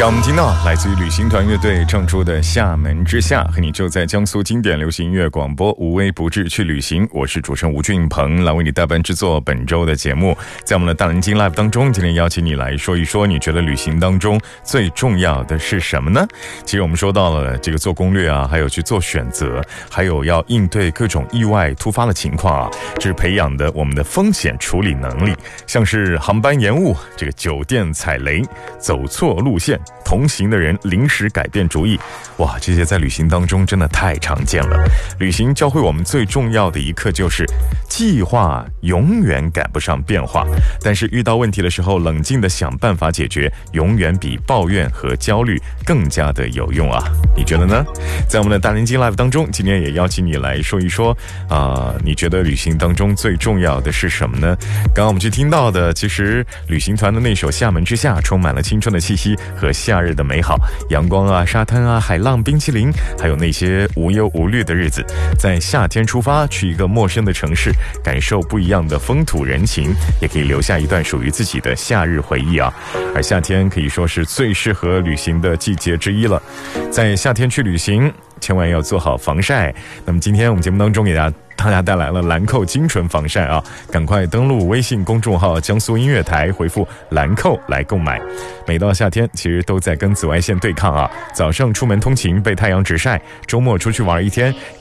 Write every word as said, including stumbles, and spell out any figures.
刚我们听到来自于旅行团乐队唱出的《厦门之夏》，和你就在江苏经典流行音乐广播，无微不至去旅行。我是主持人吴俊鹏，来为你代班制作本周的节目。在我们的大南京 Live 当中，今天邀请你来说一说，你觉得旅行当中最重要的是什么呢？其实我们说到了这个做攻略啊，还有去做选择，还有要应对各种意外突发的情况啊，这是培养的我们的风险处理能力，像是航班延误、这个酒店踩雷、走错路线、同行的人临时改变主意，哇，这些在旅行当中真的太常见了。旅行教会我们最重要的一课就是计划永远赶不上变化，但是遇到问题的时候冷静地想办法解决，永远比抱怨和焦虑更加的有用啊！你觉得呢？在我们的大南京 Live 当中，今天也邀请你来说一说啊、呃，你觉得旅行当中最重要的是什么呢？刚刚我们去听到的，其实旅行团的那首《厦门之夏》充满了青春的气息和夏日的美好，阳光啊、沙滩啊、海浪、冰淇淋，还有那些无忧无虑的日子。在夏天出发，去一个陌生的城市，感受不一样的风土人情，也可以留下一段属于自己的夏日回忆啊。而夏天可以说是最适合旅行的季节之一了。在夏天去旅行，千万要做好防晒。那么今天我们节目当中给大家大家带来了兰蔻精纯防晒啊，赶快登录微信公众号江苏音乐台，回复兰蔻来购买。每到夏天其实都在跟紫外线对抗啊，早上出门通勤被太阳直晒，周末出去玩一天